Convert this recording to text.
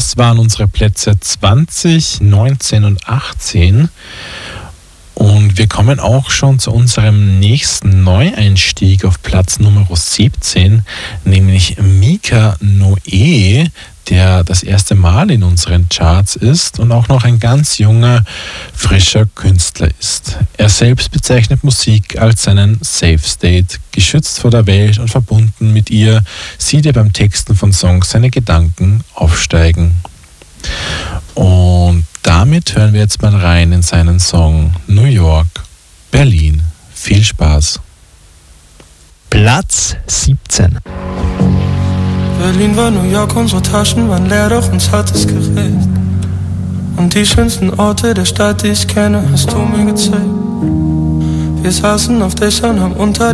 Das waren unsere Plätze 20, 19 und 18. Und wir kommen auch schon zu unserem nächsten Neueinstieg auf Platz Nummer 17, nämlich Mika Noé, der das erste Mal in unseren Charts ist und auch noch ein ganz junger, frischer Künstler ist. Er selbst bezeichnet Musik als seinen Safe State. Geschützt vor der Welt und verbunden mit ihr, sieht er beim Texten von Songs seine Gedanken aufsteigen. Und damit hören wir jetzt mal rein in seinen Song New York, Berlin. Viel Spaß. Platz 17. Berlin war New York, unsere Taschen waren leer, doch uns hat es gerecht. Und die schönsten Orte der Stadt, die ich kenne, hast du mir gezeigt. Wir saßen auf Dächern, haben unter